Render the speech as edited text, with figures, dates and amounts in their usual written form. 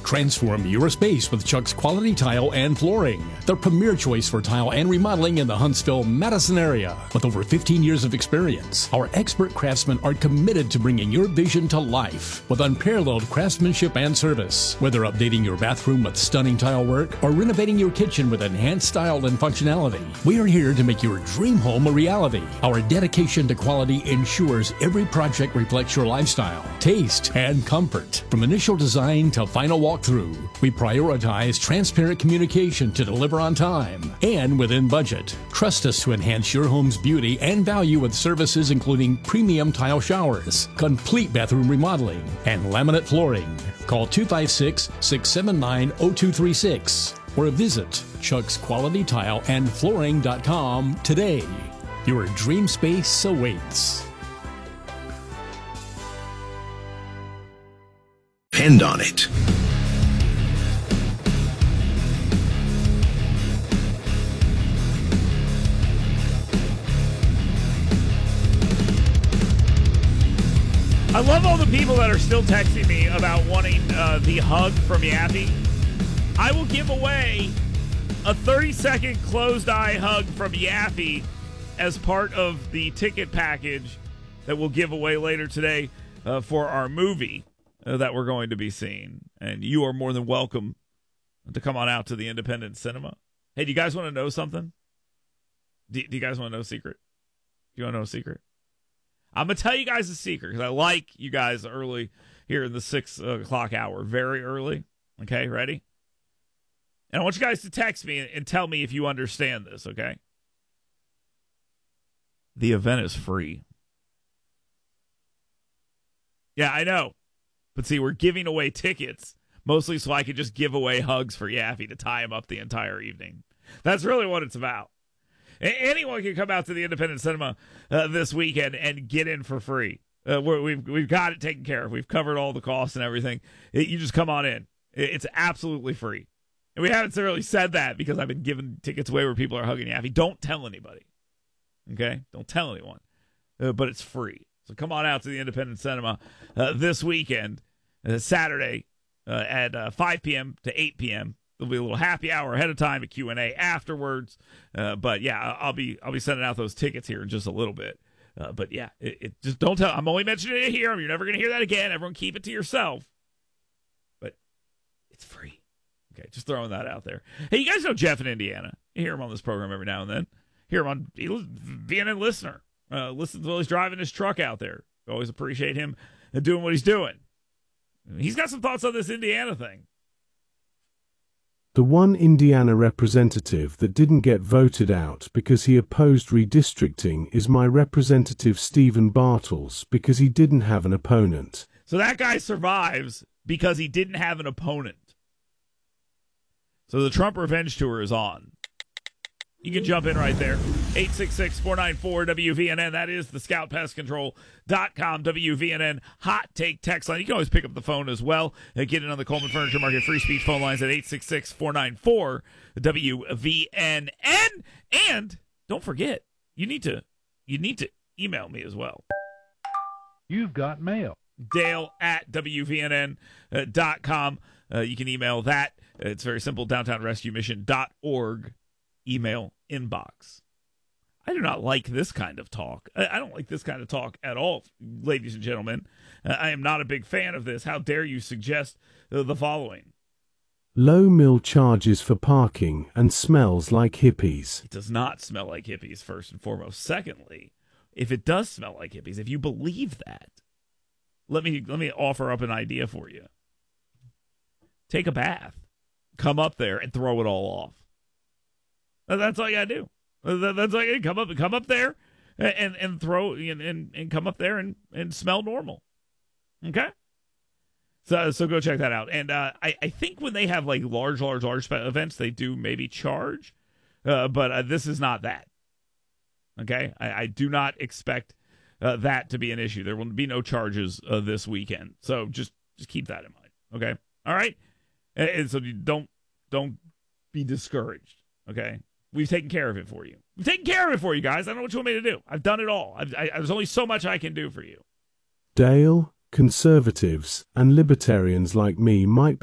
Transform your space with Chuck's Quality Tile and Flooring, the premier choice for tile and remodeling in the Huntsville, Madison area. With over 15 years of experience, our expert craftsmen are committed to bringing your vision to life with unparalleled craftsmanship and service. Whether updating your bathroom with stunning tile work or renovating your kitchen with enhanced style and functionality, we are here to make your dream home a reality. Our dedication to quality ensures every project reflects your lifestyle, taste, and comfort. From initial design to final walkthrough, we prioritize transparent communication to deliver on time and within budget. Trust us to enhance your home's beauty and value with services including premium tile showers, complete bathroom remodeling, and laminate flooring. Call 256-679-0236 or visit chucksqualitytileandflooring.com today. Your dream space awaits. Depend on it. I love all the people that are still texting me about wanting the hug from Yaffee. I will give away a 30-second closed-eye hug from Yaffee as part of the ticket package that we'll give away later today for our movie that we're going to be seeing. And you are more than welcome to come on out to the Independent Cinema. Hey, do you guys want to know something? Do you guys want to know a secret? Do you want to know a secret? I'm going to tell you guys a secret because I like you guys early here in the 6 o'clock hour. Very early. Okay, ready? And I want you guys to text me and tell me if you understand this, okay? The event is free. Yeah, I know. But see, we're giving away tickets, mostly so I could just give away hugs for Yaffee to tie him up the entire evening. That's really what it's about. Anyone can come out to the Independent Cinema this weekend and get in for free. We've got it taken care of. We've covered all the costs and everything. You just come on in. It's absolutely free. And we haven't really said that because I've been giving tickets away where people are hugging Yaffee. Don't tell anybody. Okay? Don't tell anyone. But it's free. So come on out to the Independent Cinema this weekend, Saturday at 5 p.m. to 8 p.m. There'll be a little happy hour ahead of time, a Q&A afterwards. But yeah, I'll be sending out those tickets here in just a little bit. But yeah, it just don't tell. I'm only mentioning it here. You're never going to hear that again. Everyone keep it to yourself. But it's free. Okay, just throwing that out there. Hey, you guys know Jeff in Indiana. You hear him on this program every now and then. Hear him on being a listener. Listens while he's driving his truck out there. Always appreciate him doing what he's doing. He's got some thoughts on this Indiana thing. The one Indiana representative that didn't get voted out because he opposed redistricting is my representative Stephen Bartles because he didn't have an opponent. So that guy survives because he didn't have an opponent. So the Trump Revenge Tour is on. You can jump in right there. 866-494-WVNN. That is the ScoutPestControl.com WVNN Hot Take text line. You can always pick up the phone as well. Get in on the Coleman Furniture Market free speech phone lines at 866-494-WVNN. And don't forget, you need to email me as well. You've got mail. Dale at WVNN.com. You can email that. It's very simple. DowntownRescueMission.org. Email inbox. I do not like this kind of talk. I don't like this kind of talk at all, ladies and gentlemen. I am not a big fan of this. How dare you suggest the following? Low mill charges for parking and smells like hippies. It does not smell like hippies, first and foremost. Secondly, if it does smell like hippies, if you believe that, let me offer up an idea for you. Take a bath. Come up there and throw it all off. That's all you gotta do. That's all you gotta come up there and throw and come up there and smell normal. Okay. So go check that out. And I think when they have like large events, they do maybe charge, but this is not that. Okay. I do not expect that to be an issue. There will be no charges this weekend. So just keep that in mind. Okay. All right. And so you don't be discouraged. Okay. We've taken care of it for you. We've taken care of it for you guys. I don't know what you want me to do. I've done it all. There's only so much I can do for you. Dale, conservatives and libertarians like me might